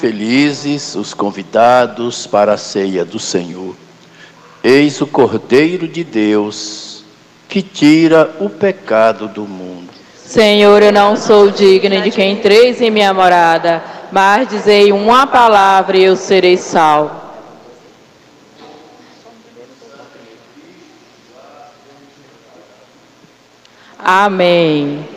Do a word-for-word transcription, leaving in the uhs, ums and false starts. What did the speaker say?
felizes os convidados para a ceia do Senhor. Eis o Cordeiro de Deus, que tira o pecado do mundo. Senhor, eu não sou digna de que entreis em minha morada, mas dizei uma palavra e eu serei salvo. Amém.